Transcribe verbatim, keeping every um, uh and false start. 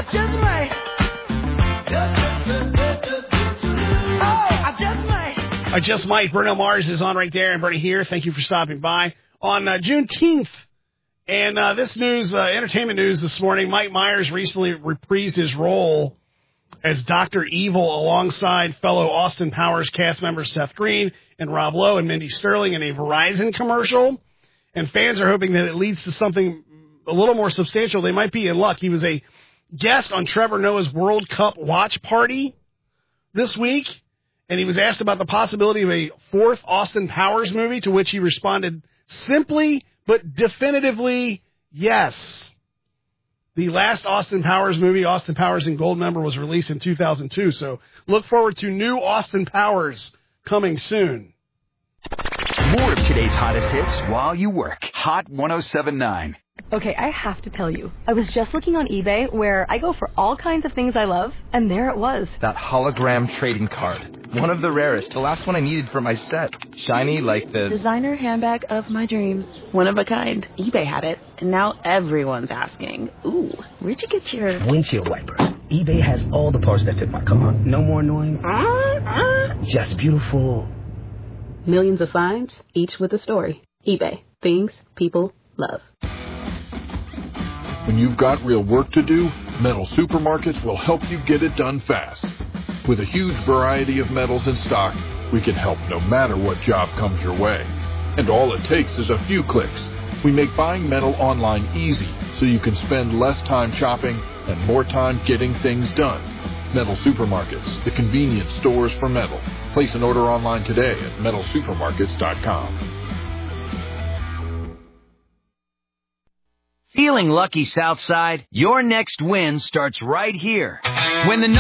I just might. Oh, I just might. I just might. Bruno Mars is on right there, and Bernie here. Thank you for stopping by on uh, Juneteenth. And uh, this news, uh, entertainment news this morning, Mike Myers recently reprised his role as Doctor Evil alongside fellow Austin Powers cast members Seth Green and Rob Lowe and Mindy Sterling in a Verizon commercial. And fans are hoping that it leads to something a little more substantial. They might be in luck. He was a guest on Trevor Noah's World Cup watch party this week, and he was asked about the possibility of a fourth Austin Powers movie, to which he responded simply but definitively yes. The last Austin Powers movie, Austin Powers and Goldmember, was released in two thousand two, so look forward to new Austin Powers coming soon. More of today's hottest hits while you work. Hot one oh seven point nine. Okay, I have to tell you, I was just looking on eBay where I go for all kinds of things I love, and there it was. That hologram trading card. One of the rarest. The last one I needed for my set. Shiny like the... designer handbag of my dreams. One of a kind. eBay had it, and now everyone's asking, ooh, where'd you get your... windshield wipers. eBay has all the parts that fit my car. No more annoying. Uh, uh. Just beautiful. Millions of finds, each with a story. eBay. Things people love. When you've got real work to do, Metal Supermarkets will help you get it done fast. With a huge variety of metals in stock, we can help no matter what job comes your way. And all it takes is a few clicks. We make buying metal online easy, so you can spend less time shopping and more time getting things done. Metal Supermarkets, the convenience stores for metal. Place an order online today at metal supermarkets dot com. Feeling lucky, Southside? Your next win starts right here. When the